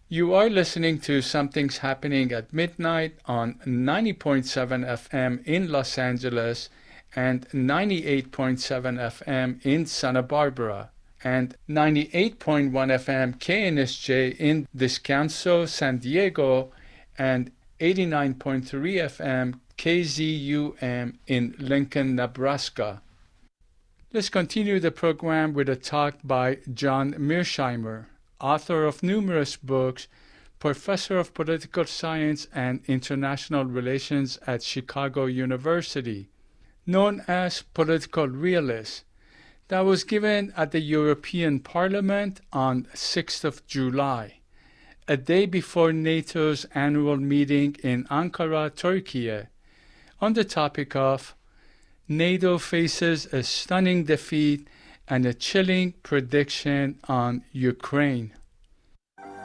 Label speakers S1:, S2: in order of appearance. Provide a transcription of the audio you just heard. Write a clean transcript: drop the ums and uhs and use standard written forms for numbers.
S1: You are listening to Something's Happening at Midnight on 90.7 FM in Los Angeles and 98.7 FM in Santa Barbara and 98.1 FM KNSJ in Descanso, San Diego and 89.3 FM KZUM in Lincoln, Nebraska. Let's continue the program with a talk by John Mearsheimer, author of numerous books, professor of political science and international relations at Chicago University, known as political realist, that was given at the European Parliament on 6th of July, a day before NATO's annual meeting in Ankara, Turkey, on the topic of NATO faces a stunning defeat and a chilling prediction on Ukraine.